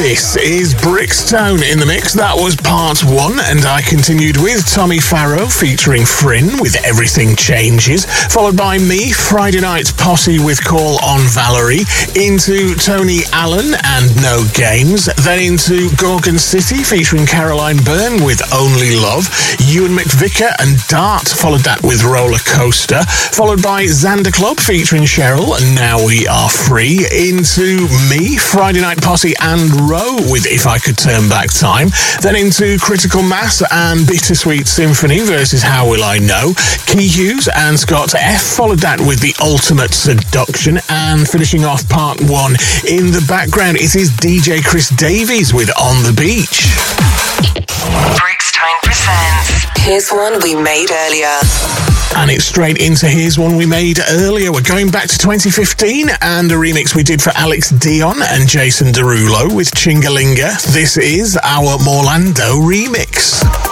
This is Brixton in the mix. That was part one, and I continued with Tommy Farrow featuring Fryn with Everything Changes, followed by me, Friday Night's Posse with Call on Valerie, into Tony Allen and No Games, then into Gorgon City featuring Caroline Byrne with Only Love, Ewan McVicker and Dart followed that with Roller Coaster, followed by Xander Club featuring Cheryl and Now We Are Free, into me, Friday Night Posse and Row with If I Could Turn Back Time, then into Critical Mass and Bittersweet Symphony versus How Will I Know, Key Hughes and Scott F followed that with The Ultimate Seduction, and finishing off part one in the background it is DJ Chris Davies with On the Beach. Brixton presents Here's One We Made Earlier. And it's straight into Here's One We Made Earlier. We're going back to 2015 and a remix we did for Alex Dion and Jason Derulo with Chingalinga. This is our Morlando remix.